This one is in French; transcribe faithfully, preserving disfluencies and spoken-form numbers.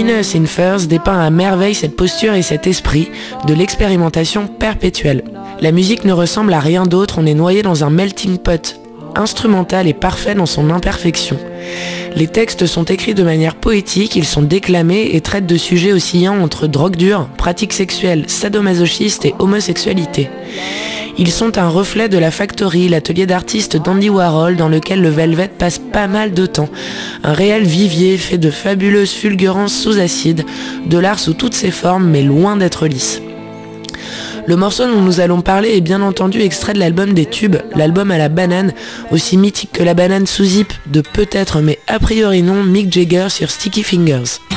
Venus in Furs dépeint à merveille cette posture et cet esprit de l'expérimentation perpétuelle. La musique ne ressemble à rien d'autre, on est noyé dans un melting pot instrumental et parfait dans son imperfection. Les textes sont écrits de manière poétique, ils sont déclamés et traitent de sujets oscillant entre drogue dure, pratiques sexuelles, sadomasochistes et homosexualité. Ils sont un reflet de la Factory, l'atelier d'artistes d'Andy Warhol dans lequel le Velvet passe pas mal de temps. Un réel vivier fait de fabuleuses fulgurances sous acide, de l'art sous toutes ses formes mais loin d'être lisse. Le morceau dont nous allons parler est bien entendu extrait de l'album des Tubes, l'album à la banane, aussi mythique que la banane sous zip de peut-être mais a priori non Mick Jagger sur Sticky Fingers.